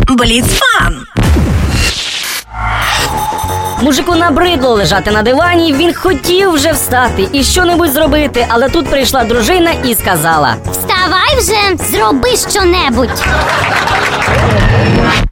Бліц-фан! Мужику набридло лежати на дивані, він хотів вже встати і що-небудь зробити, але тут прийшла дружина і сказала: Вставай вже, зроби що-небудь.